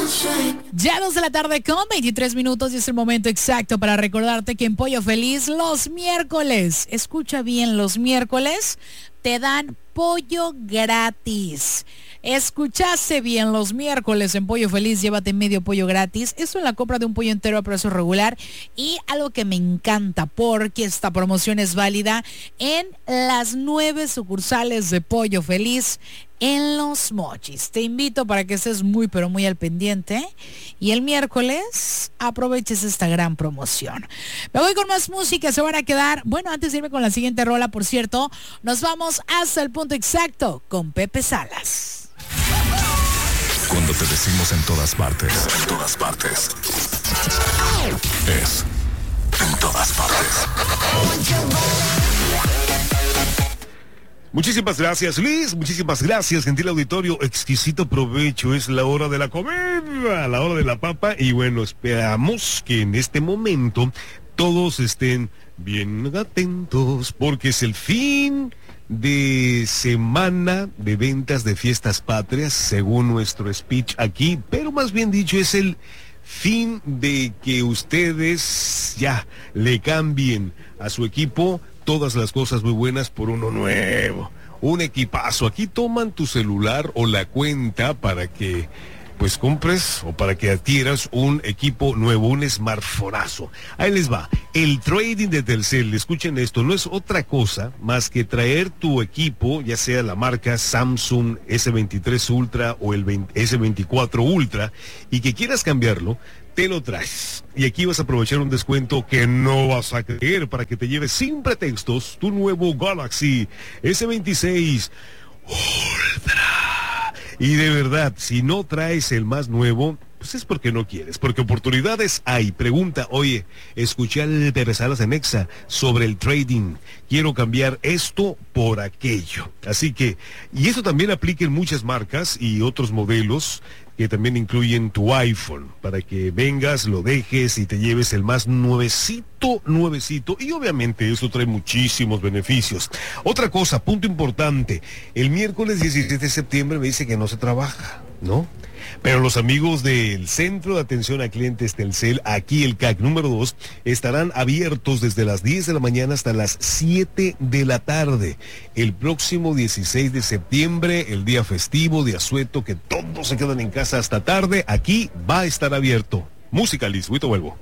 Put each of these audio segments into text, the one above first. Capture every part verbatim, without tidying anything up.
Ya dos de la tarde con veintitrés minutos y es el momento exacto para recordarte que en Pollo Feliz los miércoles, escucha bien, los miércoles te dan pollo gratis. Escuchaste bien, los miércoles en Pollo Feliz, llévate medio pollo gratis. Esto en la compra de un pollo entero a precio regular. Y algo que me encanta, porque esta promoción es válida en las nueve sucursales de Pollo Feliz en Los Mochis. Te invito para que estés muy pero muy al pendiente y el miércoles aproveches esta gran promoción. Me voy con más música, se van a quedar. Bueno, antes de irme con la siguiente rola, por cierto, nos vamos hasta el punto exacto con Pepe Salas. Cuando te decimos en todas partes, en todas partes, es en todas partes. Muchísimas gracias, Luis. Muchísimas gracias, gentil auditorio. Exquisito provecho. Es la hora de la comida, la hora de la papa. Y bueno, esperamos que en este momento todos estén bien atentos, porque es el fin de semana de ventas de fiestas patrias, según nuestro speech aquí, pero más bien dicho es el fin de que ustedes ya le cambien a su equipo todas las cosas muy buenas por uno nuevo, un equipazo. Aquí toman tu celular o la cuenta para que pues compres o para que adquieras un equipo nuevo, un smartphoneazo. Ahí les va, el trading de Telcel, escuchen esto, no es otra cosa más que traer tu equipo, ya sea la marca Samsung ese veintitrés Ultra o el ese veinticuatro Ultra, y que quieras cambiarlo, te lo traes. Y aquí vas a aprovechar un descuento que no vas a creer para que te lleves sin pretextos tu nuevo Galaxy ese veintiséis Ultra. Y de verdad, si no traes el más nuevo, pues es porque no quieres, porque oportunidades hay. Pregunta, oye, escuché al Pepe Salas en Exa sobre el trading. Quiero cambiar esto por aquello. Así que, y eso también aplica en muchas marcas y otros modelos que también incluyen tu iPhone, para que vengas, lo dejes y te lleves el más nuevecito, nuevecito, y obviamente eso trae muchísimos beneficios. Otra cosa, punto importante, el miércoles diecisiete de septiembre me dice que no se trabaja, ¿no? Pero los amigos del Centro de Atención a Clientes Telcel, aquí el C A C número dos, estarán abiertos desde las diez de la mañana hasta las siete de la tarde. El próximo dieciséis de septiembre, el día festivo de asueto, que todos se quedan en casa hasta tarde, aquí va a estar abierto. Música, Liz, ahorita vuelvo.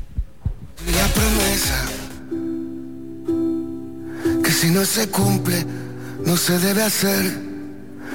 La promesa que si no se cumple, no se debe hacer.